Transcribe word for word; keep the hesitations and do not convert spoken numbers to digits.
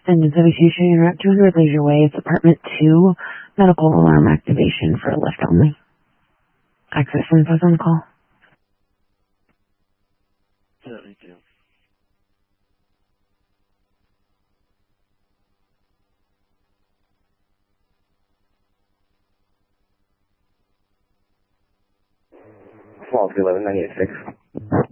And Mitsubishi Interrupt two hundred Leisure Way, it's apartment two, medical alarm activation for a lift only. Access info's on the call. seventy-two. twelve eleven ninety-six.